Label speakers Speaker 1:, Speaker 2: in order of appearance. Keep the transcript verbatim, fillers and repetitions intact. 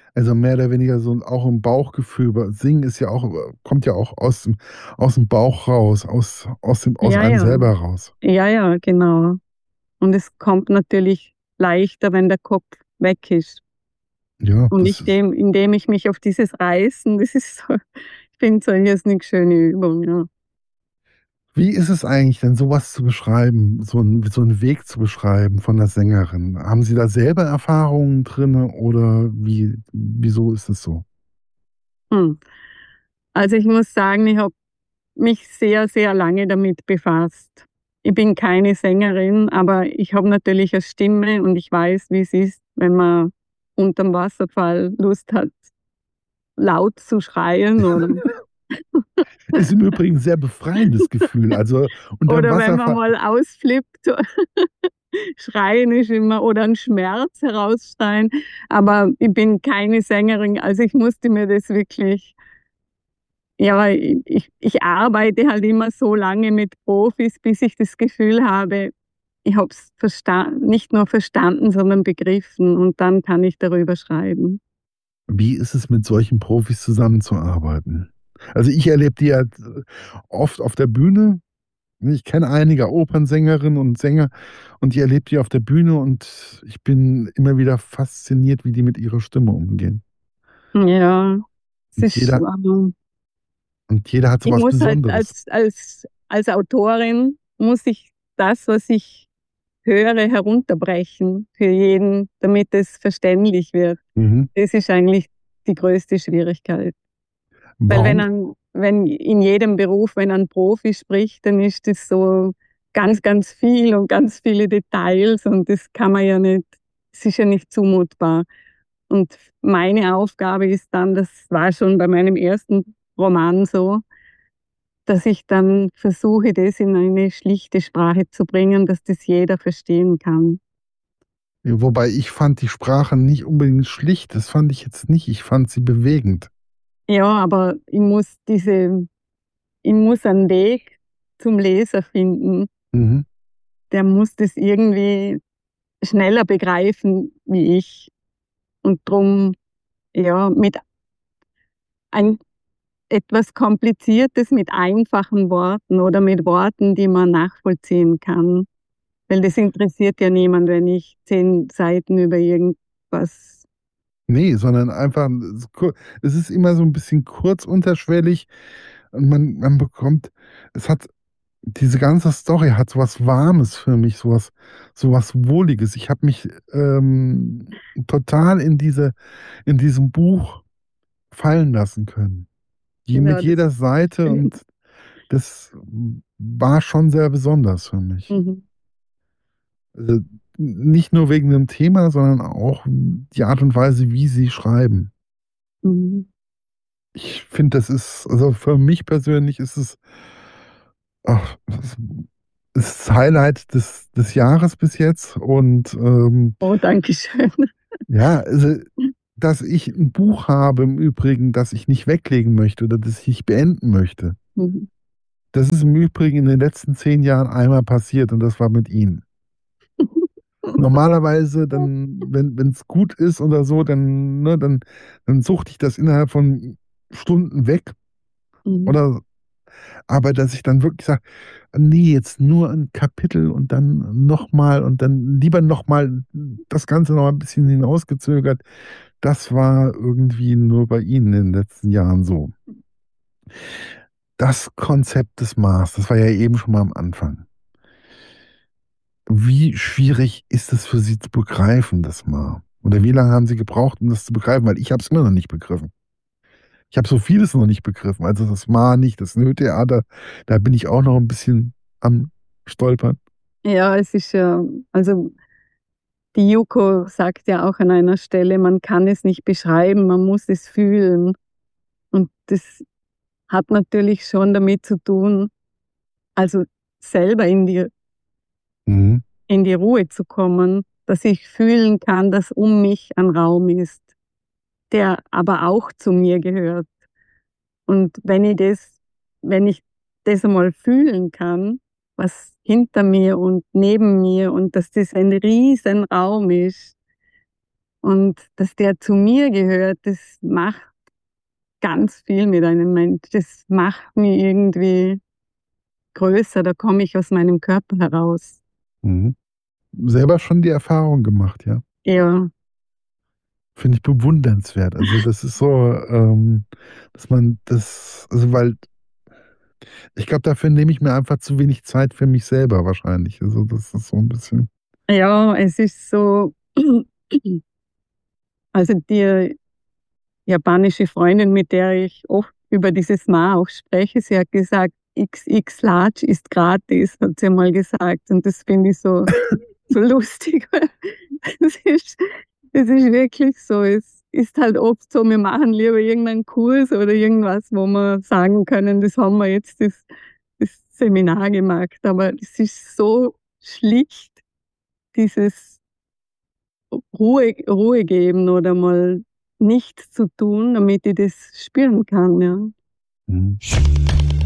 Speaker 1: Also mehr oder weniger so 'n auch 'n Bauchgefühl, weil Singen ist ja auch äh, kommt ja auch aus dem aus dem Bauch raus, aus aus dem aus
Speaker 2: Ja,
Speaker 1: einem
Speaker 2: ja.
Speaker 1: selber raus.
Speaker 2: Ja, ja, genau. Und es kommt natürlich leichter, wenn der Kopf weg ist.
Speaker 1: Ja,
Speaker 2: Und
Speaker 1: das
Speaker 2: ich
Speaker 1: ist
Speaker 2: dem indem ich mich auf dieses Reißen, das ist so ich finde so 'ne irrsinnig schöne Übung, ja.
Speaker 1: Wie ist es eigentlich denn, so was zu beschreiben, so 'n so 'n Weg zu beschreiben von 'ner Sängerin? Haben Sie da selber Erfahrungen drinne oder wie wieso ist es so?
Speaker 2: Hm. Also, ich muss sagen, ich habe mich sehr, sehr lange damit befasst. Ich bin keine Sängerin, aber ich habe natürlich 'ne Stimme und ich weiß, wie's ist, wenn man unterm Wasserfall Lust hat, laut zu schreien oder
Speaker 1: Ist im Übrigen 'n sehr befreiendes Gefühl. Also, unterm
Speaker 2: oder wenn man
Speaker 1: Wasserfall
Speaker 2: mal ausflippt. Schreien ist immer oder 'n Schmerz herausschreien, aber ich bin keine Sängerin, also, ich musste mir das wirklich ja, i ich ich arbeite halt immer so lange mit Profis, bis ich das Gefühl habe, ich habe es versta nicht nur verstanden, sondern begriffen und dann kann ich darüber schreiben.
Speaker 1: Wie ist es, mit solchen Profis zusammenzuarbeiten? Also, ich erlebe die ja d oft auf der Bühne. Ich kenne einige Opernsängerinnen und Sänger und ich erlebe die auf der Bühne und ich bin immer wieder fasziniert, wie die mit ihrer Stimme umgehen.
Speaker 2: Ja, es
Speaker 1: Und
Speaker 2: ist
Speaker 1: jeder und jeder hat so
Speaker 2: Ich
Speaker 1: was
Speaker 2: muss halt
Speaker 1: Besonderes.
Speaker 2: als als als Autorin muss ich das, was ich höre, herunterbrechen für jeden, damit es verständlich wird.
Speaker 1: Mhm.
Speaker 2: Das ist eigentlich die größte Schwierigkeit. Weil wenn
Speaker 1: Warum
Speaker 2: ein wenn in jedem Beruf, wenn ein Profi spricht, dann ist das so ganz, ganz viel und ganz viele Details und das kann man ja nicht es ist ja nicht zumutbar. Und meine Aufgabe ist dann das war schon bei meinem ersten Roman so dass ich dann versuche, das in eine schlichte Sprache zu bringen, dass das jeder verstehen kann.
Speaker 1: Ja, wobei ich fand die Sprache nicht unbedingt schlicht, das fand ich jetzt nicht. Ich fand sie bewegend.
Speaker 2: Ja, aber ich muss diese ich muss einen Weg zum Leser finden.
Speaker 1: Mhm.
Speaker 2: Der muss das irgendwie schneller begreifen wie ich. Und drum, ja, mit ein etwas Kompliziertes mit einfachen Worten oder mit Worten, die man nachvollziehen kann. Weil das interessiert ja niemand, wenn ich zehn Seiten über irgendwas
Speaker 1: Ne, sondern einfach s ku es ist immer so 'n bisschen kurz, unterschwellig und man man bekommt es hat diese ganze Story hat so was Warmes für mich, so was so was Wohliges. Ich habe mich, ähm, total in diese in diesem Buch fallen lassen können. Je mit
Speaker 2: Ja, das
Speaker 1: jeder Seite
Speaker 2: schön.
Speaker 1: und das w war schon sehr besonders für mich.
Speaker 2: Mhm.
Speaker 1: Also, n nicht nur wegen dem Thema, sondern auch die Art und Weise, wie Sie schreiben.
Speaker 2: Mhm.
Speaker 1: Ich finde, das ist also, für mich persönlich ist es ach, das ist das Highlight des des Jahres bis jetzt und, ähm
Speaker 2: Oh, danke schön.
Speaker 1: ja, also, dass ich 'n Buch habe im Übrigen, das ich nicht weglegen möchte oder das ich nicht beenden möchte.
Speaker 2: Mhm.
Speaker 1: Das ist im Übrigen in den letzten zehn Jahren einmal passiert und das war mit Ihnen. Normalerweise, dann wenn wenn's gut ist oder so, dann ne, dann dann suchte ich das innerhalb von Stunden weg
Speaker 2: Mhm.
Speaker 1: oder aber dass ich dann wirklich sage: „Ne, jetzt nur 'n Kapitel und dann noch mal und dann lieber noch mal das Ganze noch mal 'n bisschen hinausgezögert.“ Das war irgendwie nur bei Ihnen in den letzten Jahren so. Das Konzept des Mars, das war ja eben schon mal am Anfang. Wie schwierig ist es für Sie zu begreifen, das Ma? Oder wie lange haben Sie gebraucht, um das zu begreifen? Weil ich habe es immer noch nicht begriffen. Ich habe so vieles noch nicht begriffen. Also, das Ma nicht, das Nö-Theater, da bin ich auch noch 'n bisschen am Stolpern.
Speaker 2: Ja, es ist ja also die Yuko sagt ja auch an einer Stelle: „Man kann es nicht beschreiben, man muss es fühlen.“ Und das hat natürlich schon damit zu tun also, selber in die
Speaker 1: Mhm.
Speaker 2: in die Ruhe zu kommen, dass ich fühlen kann, dass um mich ein Raum ist, der aber auch zu mir gehört. Und wenn ich das wenn ich das einmal fühlen kann, was hinter mir und neben mir und dass das ein Riesenraum ist Und dass der zu mir gehört, das macht ganz viel mit einem Mensch. Das macht mich irgendwie größer, da komme ich aus meinem Körper heraus.
Speaker 1: Mhm. Selber schon die Erfahrung gemacht, ja?
Speaker 2: Ja.
Speaker 1: Finde ich bewundernswert. Also, das ist so, ähm, dass man das also, weil ich glaube, dafür nehme ich mir einfach zu wenig Zeit für mich selber wahrscheinlich. Also, das ist so 'n bisschen
Speaker 2: Ja, es ist so also, die japanische Freundin, mit der ich oft über dieses Ma auch spreche, sie hat gesagt: „X X Large ist gratis“, hat sie einmal gesagt. Und das finde ich so so lustig. Das ist das ist wirklich so. Es ist halt oft so, wir machen lieber irgendeinen Kurs oder irgendwas, wo wir sagen können, das haben wir jetzt das das Seminar gemacht. Aber es ist so schlicht, dieses Ruhe Ruhe geben oder mal nichts zu tun, damit ich das spüren kann, ja.
Speaker 1: Mhm.